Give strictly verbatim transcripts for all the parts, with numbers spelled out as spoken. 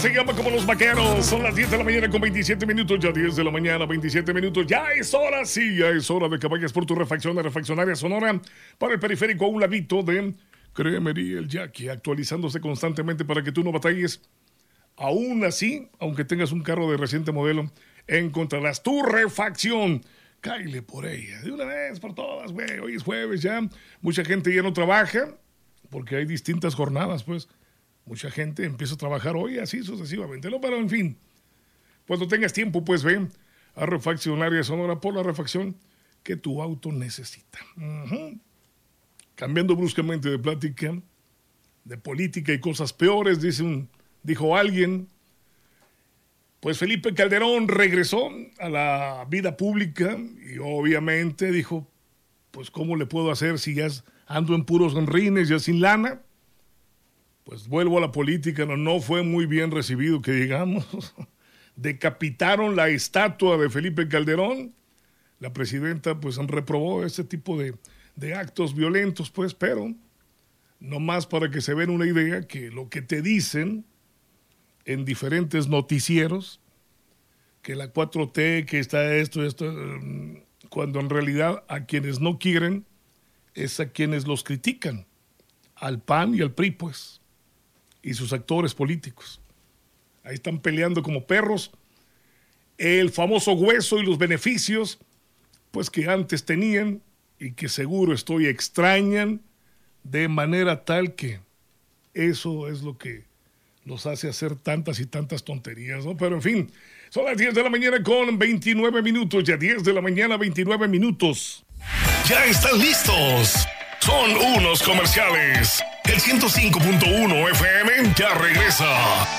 se llama como los vaqueros. Son las diez de la mañana con veintisiete minutos. Ya diez de la mañana, veintisiete minutos. Ya es hora, sí, ya es hora de que vayas por tu refacción de Refaccionaria Sonora para el periférico a un ladito de Cremería El Jackie, actualizándose constantemente para que tú no batalles. Aún así, aunque tengas un carro de reciente modelo, encontrarás tu refacción. Cáile por ella, de una vez por todas, güey. Hoy es jueves ya. Mucha gente ya no trabaja porque hay distintas jornadas, pues. Mucha gente empieza a trabajar hoy así sucesivamente, ¿no? Pero en fin, cuando tengas tiempo, pues ven a Refaccionaria Sonora por la refacción que tu auto necesita. Uh-huh. Cambiando bruscamente de plática, de política y cosas peores, dice un, dijo alguien, pues Felipe Calderón regresó a la vida pública y obviamente dijo, pues ¿cómo le puedo hacer si ya ando en puros rines, ya sin lana? Pues vuelvo a la política, no, no fue muy bien recibido, que digamos. Decapitaron la estatua de Felipe Calderón. La presidenta, pues, reprobó ese tipo de, de actos violentos, pues, pero nomás para que se den una idea que lo que te dicen en diferentes noticieros, que la cuatro T, que está esto, esto, cuando en realidad a quienes no quieren es a quienes los critican, al P A N y al P R I, pues, y sus actores políticos. Ahí están peleando como perros el famoso hueso y los beneficios, pues que antes tenían y que seguro estoy extrañan de manera tal que eso es lo que los hace hacer tantas y tantas tonterías, ¿no? Pero en fin, son las diez de la mañana con veintinueve minutos, ya diez de la mañana, veintinueve minutos. Ya están listos. Son unos comerciales. El ciento cinco punto uno F M ya regresa.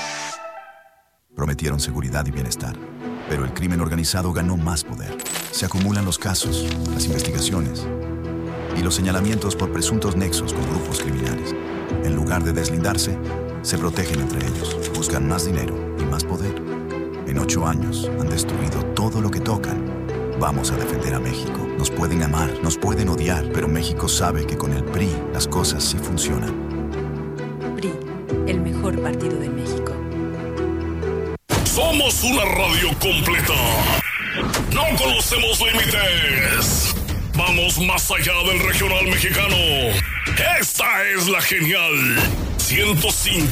Prometieron seguridad y bienestar, pero el crimen organizado ganó más poder. Se acumulan los casos, las investigaciones y los señalamientos por presuntos nexos con grupos criminales. En lugar de deslindarse, se protegen entre ellos, buscan más dinero y más poder. En ocho años han destruido todo lo que tocan. Vamos a defender a México. Nos pueden amar, nos pueden odiar, pero México sabe que con el P R I las cosas sí funcionan. P R I, el mejor partido de México. Somos una radio completa. No conocemos límites. Vamos más allá del regional mexicano. Esta es la genial ciento cinco.